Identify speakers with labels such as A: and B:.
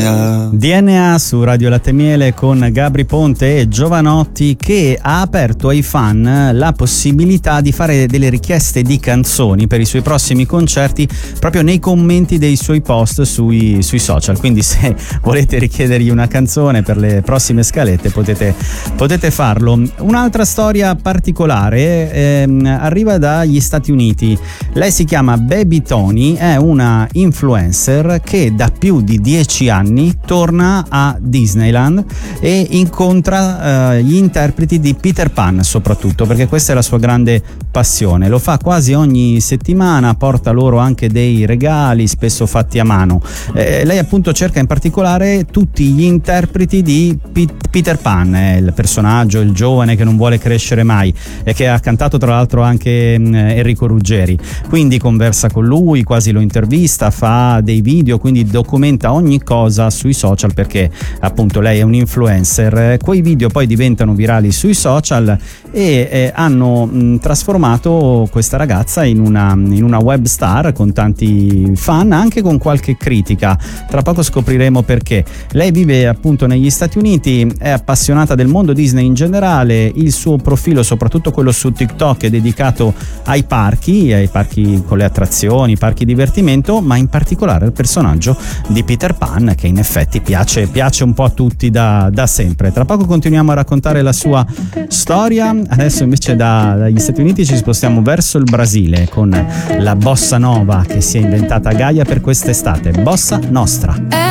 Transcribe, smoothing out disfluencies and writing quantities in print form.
A: DNA su Radio Latte Miele con Gabri Ponte e Giovanotti, che ha aperto ai fan la possibilità di fare delle richieste di canzoni per i suoi prossimi concerti proprio nei commenti dei suoi post sui social. Quindi se volete richiedergli una canzone per le prossime scalette potete farlo. Un'altra storia particolare arriva dagli Stati Uniti. Lei si chiama Baby Tony, è una influencer che da più di 10 anni torna a Disneyland e incontra gli interpreti di Peter Pan, soprattutto perché questa è la sua grande passione. Lo fa quasi ogni settimana, porta loro anche dei regali spesso fatti a mano. Lei appunto cerca in particolare tutti gli interpreti di Peter Pan, il personaggio, il giovane che non vuole crescere mai e che ha cantato tra l'altro anche Enrico Ruggeri. Quindi conversa con lui, quasi lo intervista, fa dei video, quindi documenta ogni cosa sui social perché appunto lei è un influencer. Quei video poi diventano virali sui social e hanno trasformato questa ragazza in una web star con tanti fan, anche con qualche critica. Tra poco scopriremo perché. Lei vive appunto negli Stati Uniti, è appassionata del mondo Disney in generale. Il suo profilo, soprattutto quello su TikTok, è dedicato ai parchi con le attrazioni, parchi divertimento, ma in particolare al personaggio di Peter Pan, che in effetti piace un po' a tutti da sempre. Tra poco continuiamo a raccontare la sua storia. Adesso invece dagli Stati Uniti ci spostiamo verso il Brasile con la bossa nova che si è inventata Gaia per quest'estate, Bossa Nostra.